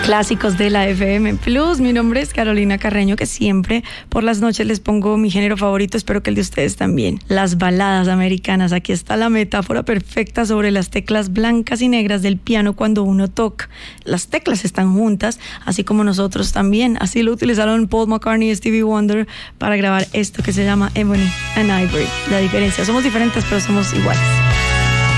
Clásicos de la FM Plus. Mi nombre es Carolina Carreño, que siempre por las noches les pongo mi género favorito. Espero que el de ustedes también. Las baladas americanas. Aquí está la metáfora perfecta sobre las teclas blancas y negras del piano cuando uno toca. Las teclas están juntas, así como nosotros también. Así lo utilizaron Paul McCartney y Stevie Wonder para grabar esto que se llama Ebony and Ivory. La diferencia, somos diferentes, pero somos iguales.